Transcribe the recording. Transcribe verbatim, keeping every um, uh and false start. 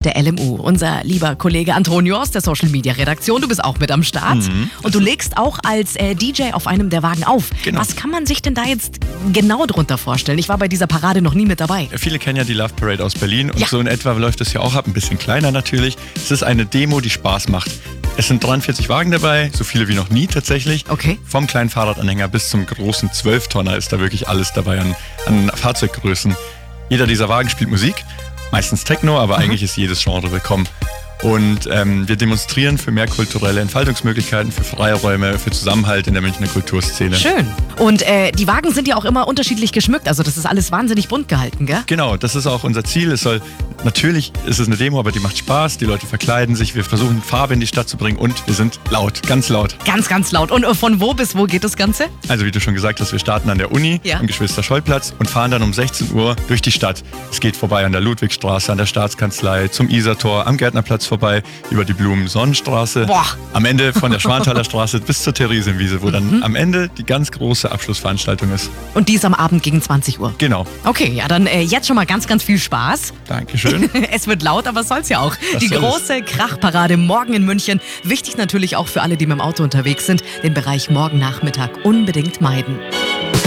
der L M U. Unser lieber Kollege Antonio aus der Social-Media-Redaktion, du bist auch mit am Start. Mhm. Und du legst auch als äh, D J auf einem der Wagen auf. Genau. Was kann man sich denn da jetzt genau drunter vorstellen? Ich war bei dieser Parade noch nie mit dabei. Viele kennen ja die Love Parade aus Berlin und ja. so in etwa läuft es ja auch ab, ein bisschen kleiner natürlich. Es ist eine Demo, die Spaß macht. Es sind dreiundvierzig Wagen dabei, so viele wie noch nie tatsächlich. Okay. Vom kleinen Fahrradanhänger bis zum großen zwölf-Tonner ist da wirklich alles dabei an, an Fahrzeuggrößen. Jeder dieser Wagen spielt Musik, meistens Techno, aber mhm. eigentlich ist jedes Genre willkommen. Und ähm, wir demonstrieren für mehr kulturelle Entfaltungsmöglichkeiten, für Freiräume, für Zusammenhalt in der Münchner Kulturszene. Schön. Und äh, die Wagen sind ja auch immer unterschiedlich geschmückt, also das ist alles wahnsinnig bunt gehalten, gell? Genau, das ist auch unser Ziel. Es soll, natürlich ist es eine Demo, aber die macht Spaß, die Leute verkleiden sich, wir versuchen Farbe in die Stadt zu bringen und wir sind laut, ganz laut. Ganz, ganz laut. Und von wo bis wo geht das Ganze? Also wie du schon gesagt hast, wir starten an der Uni ja. am Geschwister-Scholl-Platz und fahren dann um sechzehn Uhr durch die Stadt. Es geht vorbei an der Ludwigstraße, an der Staatskanzlei, zum Isartor, am Gärtnerplatz vorbei, über die Blumen-Sonnenstraße, Boah. am Ende von der Schwanthaler Straße bis zur Theresienwiese, wo dann mhm. am Ende die ganz große Abschlussveranstaltung ist. Und die ist am Abend gegen zwanzig Uhr? Genau. Okay, ja, dann äh, jetzt schon mal ganz, ganz viel Spaß. Dankeschön. Es wird laut, aber es soll's ja auch. Das die große Krachparade morgen in München. Wichtig natürlich auch für alle, die mit dem Auto unterwegs sind, den Bereich morgen Nachmittag unbedingt meiden.